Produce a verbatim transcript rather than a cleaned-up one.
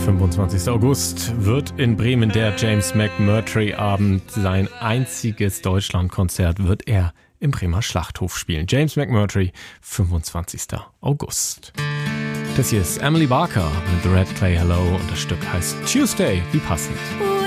fünfundzwanzigster August wird in Bremen der James McMurtry Abend. Sein einziges Deutschlandkonzert wird er im Bremer Schlachthof spielen. James McMurtry, fünfundzwanzigster August. Das hier ist Emily Barker mit The Red Clay Hello und das Stück heißt Tuesday. Wie passend.